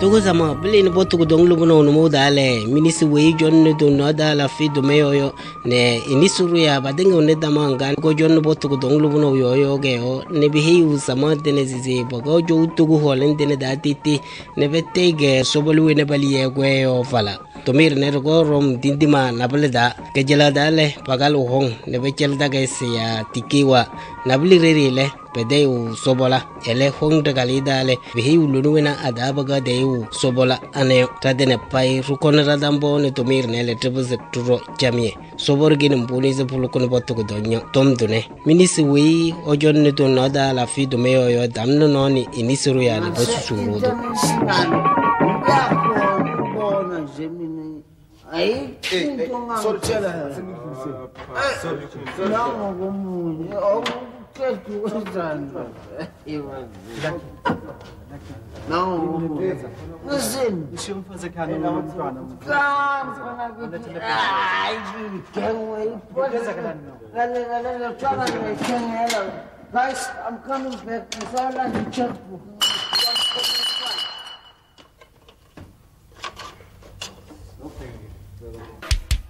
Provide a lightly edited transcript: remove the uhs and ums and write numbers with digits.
Chogo sama bili ni botu kudong lubu no mo dale minisi wei jonne do no dala fi do me yo ne inisuru ya badenga ne dama ngan ko jonne botu kudong lubu no yo ge o ne bihi u sama dene zizi bogo jo utugu holen dene da titi ne vette ge sobolu ne bali ye gwe yo fala to mir ne go rom dindima nabale da ke jela dale pagal hong ne bechel da ge sia tikiwa nabli reri le pede u sobola ele hong de gali dale bihi u lunuena adabaga de u sobola ane tadene pai rukon radambo ne to mir ne le tebze turo jamie sobor gin mbuni ze pulukon botu ko donyo tom dune minisi wi ojon ne to nada la fi do meyo yo damno noni inisuru ya le bosu surudo Aí, sortela. Não, como eu quero que você não, listen. Deixa eu fazer carne no plano. Ai, guys, I'm coming back.